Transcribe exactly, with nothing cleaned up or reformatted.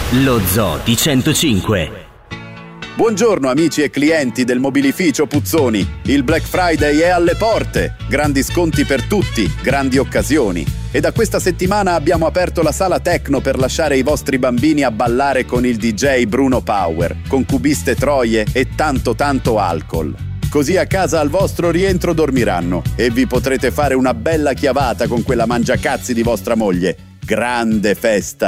Lo Zoo di centocinque. Buongiorno amici e clienti del mobilificio Puzzoni. Il Black Friday è alle porte. Grandi sconti per tutti, grandi occasioni. E da questa settimana abbiamo aperto la sala techno per lasciare i vostri bambini a ballare con il D J Bruno Power, con cubiste troie e tanto tanto alcol. Così a casa al vostro rientro dormiranno e vi potrete fare una bella chiavata con quella mangiacazzi di vostra moglie. Grande festa!